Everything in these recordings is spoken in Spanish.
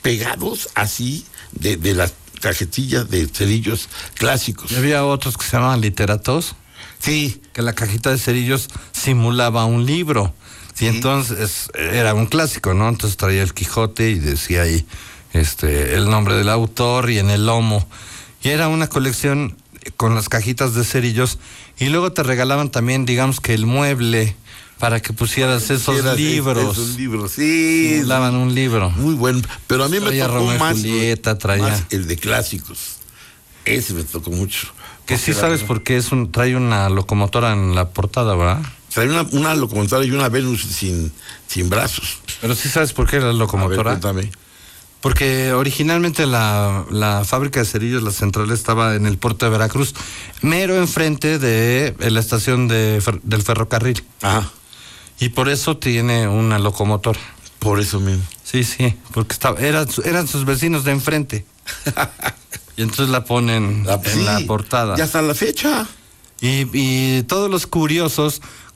pegados así de las cajetillas de cerillos clásicos. Y había otros que se llamaban literatos. Sí. Que la cajita de cerillos simulaba un libro. Sí. Y entonces era un clásico, ¿no? Entonces traía el Quijote y decía ahí el nombre del autor y en el lomo. Y era una colección con las cajitas de cerillos. Y luego te regalaban también, digamos que el mueble para que pusieras esos libros. Esos libros, sí. Simulaban un libro. Muy bueno. Pero a mí traía me tocó Romeo más, Julieta, más el de clásicos. Ese me tocó mucho. Que sí sabes por qué trae una locomotora en la portada, ¿verdad? Trae una locomotora y una Venus sin brazos. Pero sí sabes por qué la locomotora. A ver, cuéntame. Porque originalmente la fábrica de cerillos, la central, estaba en el puerto de Veracruz, mero enfrente de la estación del ferrocarril. Ajá. Y por eso tiene una locomotora. Por eso mismo. Sí, porque eran sus vecinos de enfrente. Y entonces la ponen en la portada. Ya está la fecha. Y todos los curiosos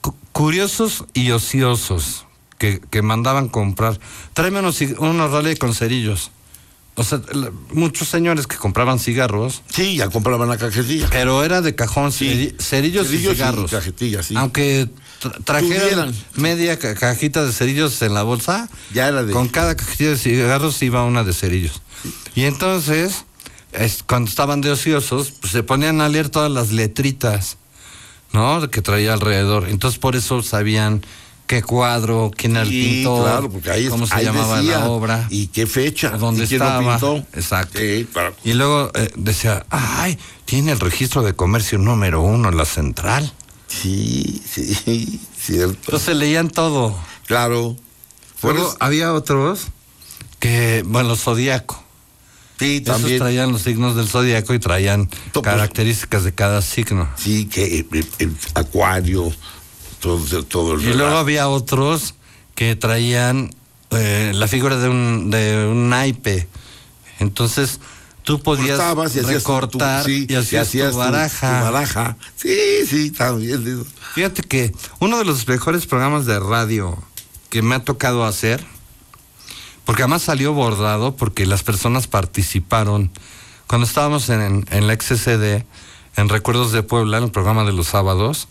y ociosos que mandaban comprar, tráeme unos raleigh con cerillos. O sea, muchos señores que compraban cigarros. Sí, ya compraban la cajetilla. Pero era de cajón, cerillos y cigarros. Y cajetilla, sí. Aunque trajeran media cajita de cerillos en la bolsa, ya era con cada cajita de cigarros iba una de cerillos. Y entonces, cuando estaban de ociosos, pues se ponían a leer todas las letritas, ¿no? Que traía alrededor. Entonces por eso sabían qué cuadro, quién era el pintor, claro, porque ahí cómo se llamaba la obra, y qué fecha, dónde estaba. Quién lo pintó. Exacto. Sí, claro. Y luego decía, tiene el registro de comercio número 1 en la central. Sí, cierto. Entonces leían todo. Claro. Luego había otros que, Zodíaco. Sí, también. Esos traían los signos del zodíaco y traían características de cada signo. Sí, que el Acuario, todo el Y luego había otros que traían la figura de un naipe. Entonces tú podías recortar y hacías tu baraja. Tu baraja. Sí, también. Fíjate que uno de los mejores programas de radio que me ha tocado hacer, porque además salió bordado, porque las personas participaron. Cuando estábamos en la XCD, en Recuerdos de Puebla, en el programa de los sábados,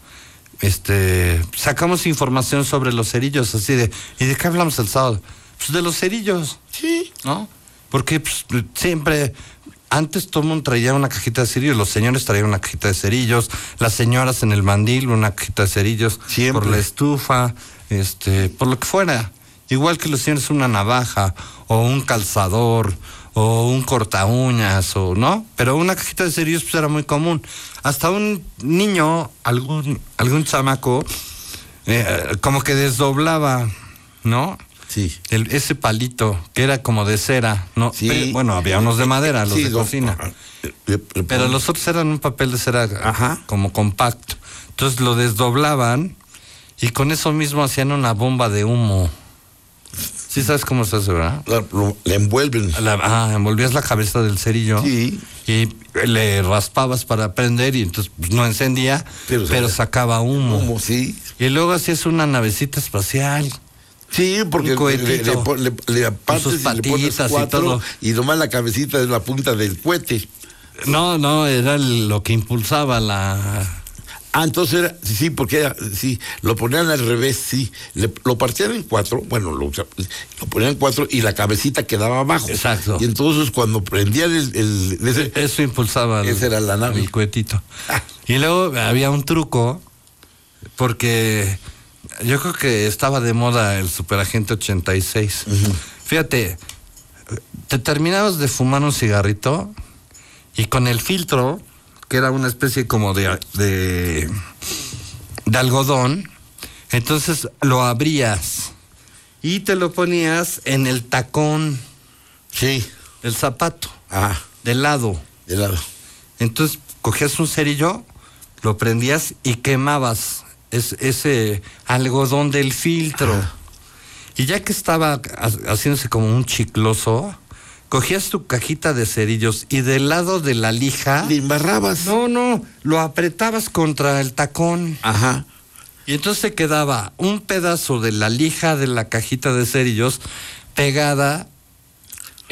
sacamos información sobre los cerillos, así ¿y de qué hablamos el sábado? Pues de los cerillos. Sí. ¿No? Porque siempre, antes todo el mundo traía una cajita de cerillos, los señores traían una cajita de cerillos, las señoras en el mandil una cajita de cerillos, siempre. Por la estufa, por lo que fuera. Igual que los señores una navaja, o un calzador, o un corta uñas, ¿no? Pero una cajita de cerillos pues era muy común. Hasta un niño, algún chamaco, como que desdoblaba, ¿no? Sí. Ese palito, que era como de cera, ¿no? Sí. Había unos de madera, los de cocina. Pero los otros eran un papel de cera como compacto. Entonces lo desdoblaban y con eso mismo hacían una bomba de humo. ¿Sí sabes cómo se hace, verdad? Le envuelven. Envolvías la cabeza del cerillo. Sí. Y le raspabas para prender y entonces no encendía, pero sacaba humo. Humo, sí. Y luego hacías una navecita espacial. Sí, porque le partes y le pones 4 y nomás la cabecita es la punta del cohete. No, era lo que impulsaba la... Entonces era, porque lo ponían al revés, lo partían en 4, lo ponían en 4 y la cabecita quedaba abajo. Exacto. Y entonces cuando prendían eso impulsaba esa era la nave. El cohetito. Y luego había un truco, porque yo creo que estaba de moda el Superagente 86. Uh-huh. Fíjate, te terminabas de fumar un cigarrito y con el filtro, que era una especie como de algodón, entonces lo abrías y te lo ponías en el tacón. Sí. El zapato. De lado. Entonces cogías un cerillo, lo prendías y quemabas ese algodón del filtro. Y ya que estaba haciéndose como un chicloso, cogías tu cajita de cerillos y del lado de la lija... ¿Le embarrabas? No, lo apretabas contra el tacón. Ajá. Y entonces te quedaba un pedazo de la lija de la cajita de cerillos pegada